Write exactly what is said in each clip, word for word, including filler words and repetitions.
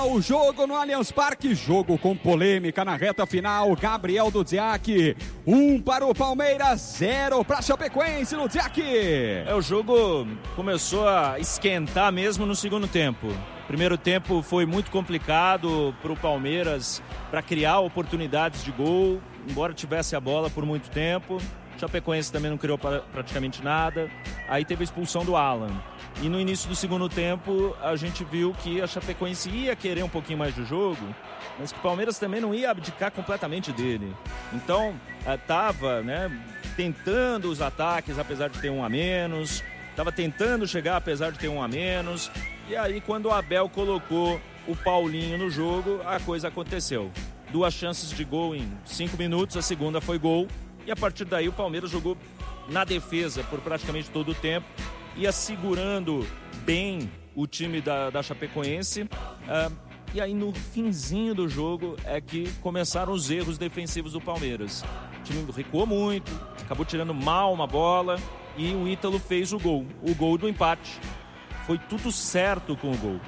o jogo no Allianz Parque, jogo com polêmica na reta final. Gabriel Dudziak, um para o Palmeiras, zero para a Chapecoense. Dudziak. É, o jogo começou a esquentar mesmo no segundo tempo. Primeiro tempo foi muito complicado para o Palmeiras para criar oportunidades de gol, embora tivesse a bola por muito tempo. Chapecoense também não criou praticamente nada. Aí teve a expulsão do Alan. E no início do segundo tempo, a gente viu que a Chapecoense ia querer um pouquinho mais do jogo, mas que o Palmeiras também não ia abdicar completamente dele. Então, estava né, tentando os ataques, apesar de ter um a menos. Estava tentando chegar, apesar de ter um a menos. E aí, quando o Abel colocou o Paulinho no jogo, a coisa aconteceu. Duas chances de gol em cinco minutos, a segunda foi gol. E a partir daí, o Palmeiras jogou na defesa por praticamente todo o tempo. Ia segurando bem o time da, da Chapecoense. Uh, e aí, no finzinho do jogo, é que começaram os erros defensivos do Palmeiras. O time recuou muito, acabou tirando mal uma bola e o Ítalo fez o gol. O gol do empate. Foi tudo certo com o gol.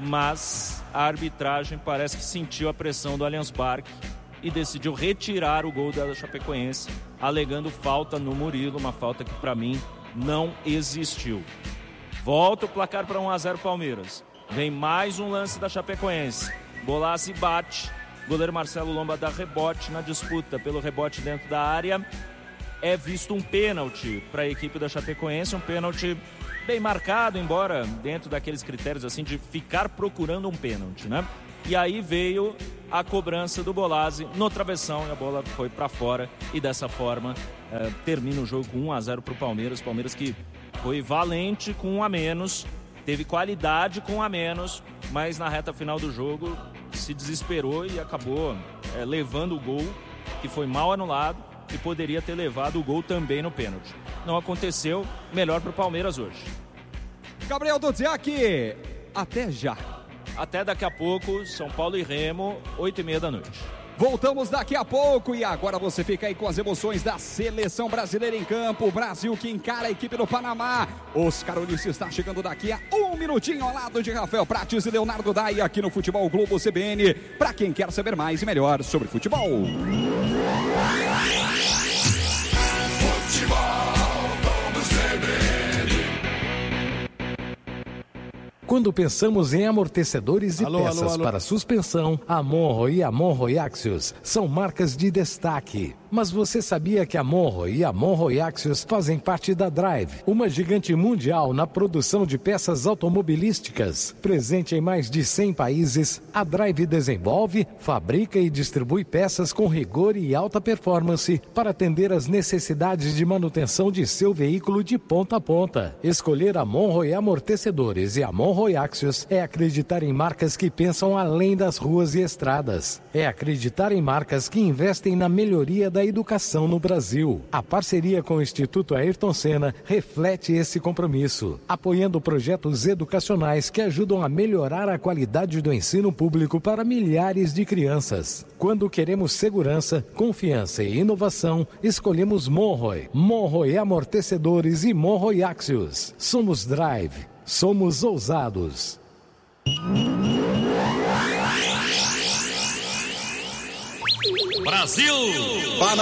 Mas a arbitragem parece que sentiu a pressão do Allianz Parque e decidiu retirar o gol da Chapecoense, alegando falta no Murilo, uma falta que, para mim, não existiu. Volta o placar para um a zero Palmeiras. Vem mais um lance da Chapecoense. Bolassi bate. Goleiro Marcelo Lomba dá rebote na disputa pelo rebote dentro da área. É visto um pênalti para a equipe da Chapecoense, um pênalti bem marcado, embora dentro daqueles critérios assim de ficar procurando um pênalti, né? E aí veio a cobrança do Bolassi no travessão e a bola foi para fora. E dessa forma eh, termina o jogo com um a zero para o Palmeiras. Palmeiras que foi valente com um a menos, teve qualidade com um a menos, mas na reta final do jogo se desesperou e acabou eh, levando o gol, que foi mal anulado e poderia ter levado o gol também no pênalti. Não aconteceu, melhor para o Palmeiras hoje. Gabriel Dudziak, até já. Até daqui a pouco, São Paulo e Remo, oito e meia da noite. Voltamos daqui a pouco e agora você fica aí com as emoções da seleção brasileira em campo. O Brasil que encara a equipe do Panamá. Oscar Ulisses está chegando daqui a um minutinho ao lado de Rafael Prates e Leonardo Dai aqui no Futebol Globo C B N. Para quem quer saber mais e melhor sobre futebol. Futebol Globo C B N. Quando pensamos em amortecedores e alô, peças alô, alô. para suspensão, a Monro e a Monro Axios são marcas de destaque. Mas você sabia que a Monro e a Monro Axios fazem parte da Drive, uma gigante mundial na produção de peças automobilísticas? Presente em mais de cem países, a Drive desenvolve, fabrica e distribui peças com rigor e alta performance para atender às necessidades de manutenção de seu veículo de ponta a ponta. Escolher a Monro e amortecedores e a Monro Axios é acreditar em marcas que pensam além das ruas e estradas. É acreditar em marcas que investem na melhoria da educação no Brasil. A parceria com o Instituto Ayrton Senna reflete esse compromisso, apoiando projetos educacionais que ajudam a melhorar a qualidade do ensino público para milhares de crianças. Quando queremos segurança, confiança e inovação, escolhemos Monroe. Monroe Amortecedores e Monroe Axios. Somos Drive. Somos ousados. Brasil!